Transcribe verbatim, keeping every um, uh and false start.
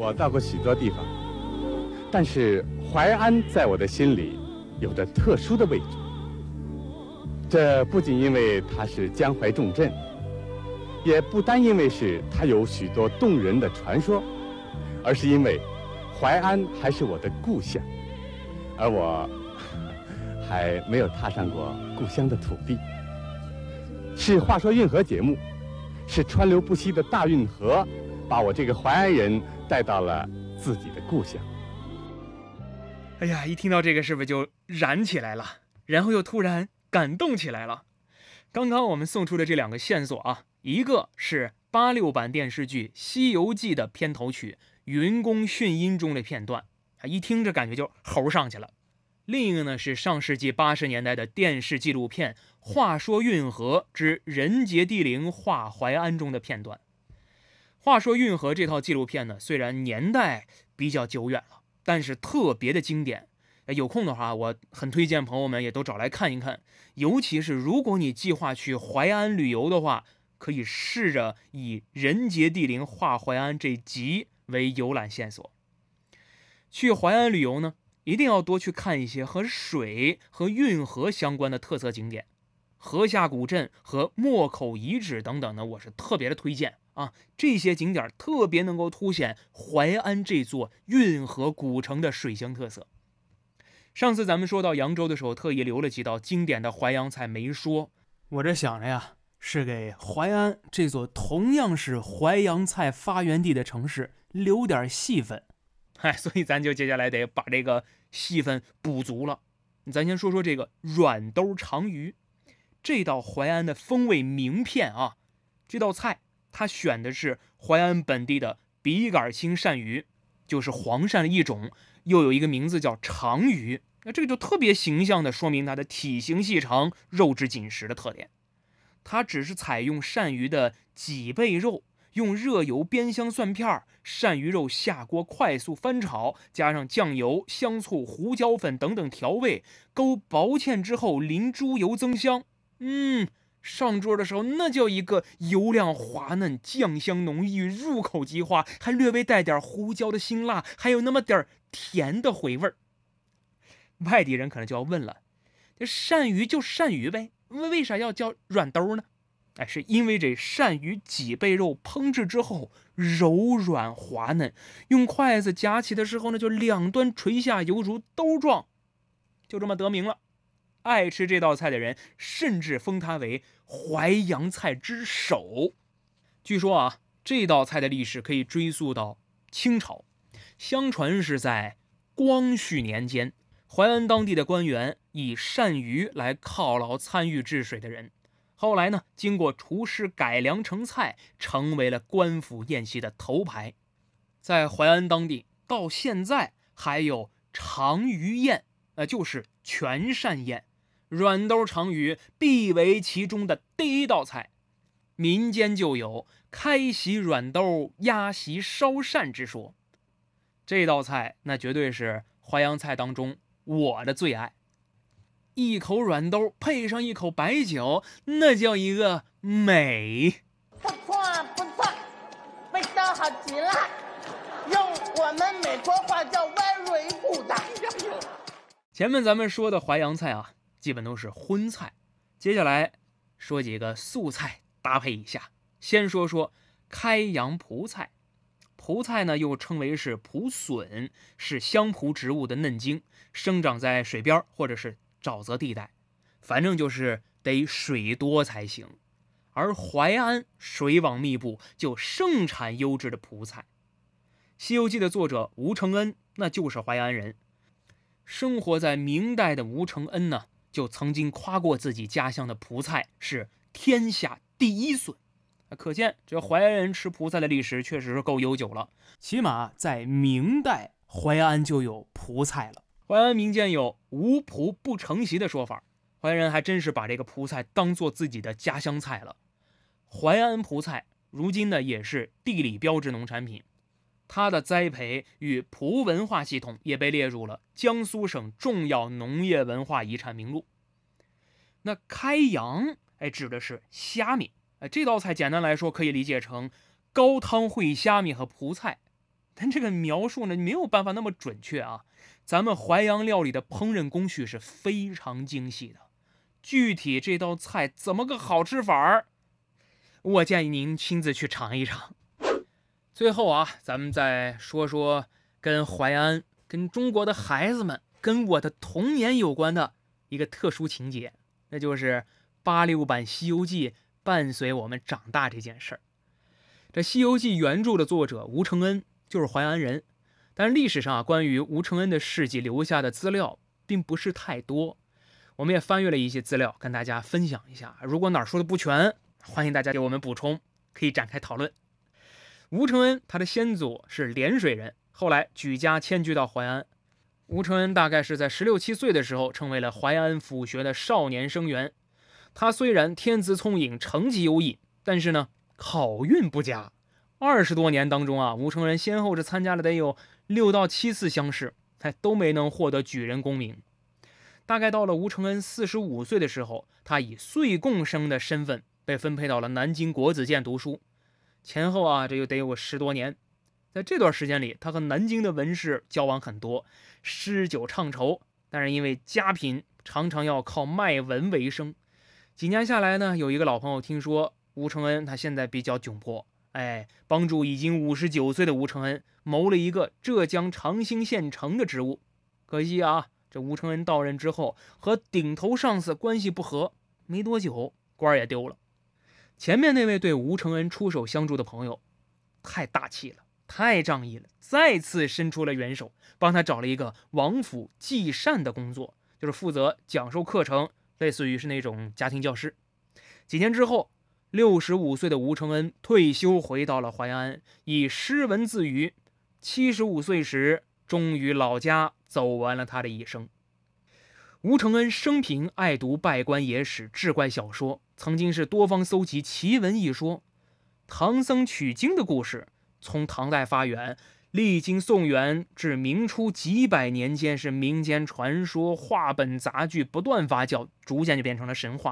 我到过许多地方，但是淮安在我的心里有着特殊的位置。这不仅因为它是江淮重镇，也不单因为是它有许多动人的传说，而是因为淮安还是我的故乡，而我还没有踏上过故乡的土地。是话说运河节目，是川流不息的大运河，把我这个淮安人带到了自己的故乡。 哎呀，一听到这个是不是就燃起来了，然后又突然感动起来了。刚刚我们送出的这两个线索啊，一个是八六版电视剧《西游记》的片头曲《云宫迅音》中的片段，一听这感觉就猴上去了。另一个呢是上世纪八十年代的电视纪录片《话说运河之人杰地灵话淮安》中的片段。话说运河这套纪录片呢，虽然年代比较久远了，但是特别的经典。有空的话，我很推荐朋友们也都找来看一看。尤其是如果你计划去淮安旅游的话，可以试着以人杰地灵话淮安这集为游览线索。去淮安旅游呢，一定要多去看一些和水和运河相关的特色景点，河下古镇和莫口遗址等等呢，我是特别的推荐啊。这些景点特别能够凸显淮安这座运河古城的水乡特色。上次咱们说到扬州的时候，特意留了几道经典的淮扬菜没说，我这想着呀，是给淮安这座同样是淮扬菜发源地的城市留点戏份。哎，所以咱就接下来得把这个戏份补足了。咱先说说这个软兜长鱼，这道淮安的风味名片啊。这道菜它选的是淮安本地的笔杆青鳝鱼，就是黄鳝的一种，又有一个名字叫长鱼。那这个就特别形象地说明它的体型细长、肉质紧实的特点。它只是采用鳝鱼的脊背肉，用热油煸香蒜片，鳝鱼肉下锅快速翻炒，加上酱油、香醋、胡椒粉等等调味，勾薄芡之后淋猪油增香。嗯，上桌的时候那叫一个油亮滑嫩，酱香浓郁，入口即化，还略微带点胡椒的辛辣，还有那么点甜的回味。外地人可能就要问了，这鳝鱼就鳝鱼呗，为啥要叫软兜呢？哎，是因为这鳝鱼脊背肉烹制之后柔软滑嫩，用筷子夹起的时候呢，就两端垂下，犹如兜状，就这么得名了。爱吃这道菜的人甚至封它为淮扬菜之首。据说啊，这道菜的历史可以追溯到清朝，相传是在光绪年间，淮安当地的官员以鳝鱼来犒劳参与治水的人，后来呢，经过厨师改良成菜，成为了官府宴席的头牌。在淮安当地到现在还有长鱼宴，呃，就是全鳝宴，软兜长鱼必为其中的第一道菜。民间就有开席软兜，压席烧鳝之说。这道菜那绝对是淮扬菜当中我的最爱。一口软兜配上一口白酒，那叫一个美。 不错不错，味道好极了，用我们美国话叫歪蕊骨的。 前面咱们说的淮扬菜啊，基本都是荤菜，接下来说几个素菜搭配一下。先说说开阳蒲菜。蒲菜呢又称为是蒲笋，是香蒲植物的嫩茎，生长在水边或者是沼泽地带，反正就是得水多才行。而淮安水网密布，就盛产优质的蒲菜。《西游记》的作者吴承恩那就是淮安人，生活在明代的吴承恩呢，就曾经夸过自己家乡的蒲菜是天下第一笋。可见这淮安人吃蒲菜的历史确实是够悠久了，起码在明代淮安就有蒲菜了。淮安民间有无蒲不成席的说法，淮安人还真是把这个蒲菜当做自己的家乡菜了。淮安蒲菜如今呢也是地理标志农产品，它的栽培与蒲文化系统也被列入了江苏省重要农业文化遗产名录。那开阳哎指的是虾米，这道菜简单来说可以理解成高汤烩虾米和蒲菜， 但这个描述呢没有办法那么准确啊。咱们淮扬料理的烹饪工序是非常精细的，具体这道菜怎么个好吃法儿，我建议您亲自去尝一尝。最后啊，咱们再说说跟淮安、跟中国的孩子们、跟我的童年有关的一个特殊情节，那就是八六版《西游记》伴随我们长大这件事儿。这《西游记》原著的作者吴承恩就是淮安人，但历史上啊，关于吴承恩的事迹留下的资料并不是太多。我们也翻阅了一些资料，跟大家分享一下。如果哪儿说的不全，欢迎大家给我们补充，可以展开讨论。吴承恩他的先祖是涟水人，后来举家迁居到淮安。吴承恩大概是在十六七岁的时候，成为了淮安府学的少年生员。他虽然天资聪颖，成绩优异，但是呢，考运不佳。二十多年当中啊，吴承恩先后是参加了得有六到七次乡试，还都没能获得举人功名。大概到了吴承恩四十五岁的时候，他以岁贡生的身份被分配到了南京国子监读书。前后啊，这又得有十多年。在这段时间里，他和南京的文士交往很多，诗酒唱酬，但是因为家贫，常常要靠卖文为生。几年下来呢，有一个老朋友听说吴承恩他现在比较窘迫，哎，帮助已经五十九岁的吴承恩谋了一个浙江长兴县城的职务。可惜啊，这吴承恩到任之后和顶头上司关系不和，没多久官也丢了。前面那位对吴承恩出手相助的朋友太大气了，太仗义了，再次伸出了援手，帮他找了一个王府祭膳的工作，就是负责讲授课程，类似于是那种家庭教师。几年之后，六十五岁的吴承恩退休回到了淮安，以诗文自娱。七十五岁时，终于老家走完了他的一生。吴承恩生平爱读拜官野史、志怪小说，曾经是多方搜集奇闻异说。唐僧取经的故事从唐代发源，历经宋元至明初几百年间，是民间传说、话本杂剧不断发酵，逐渐就变成了神话。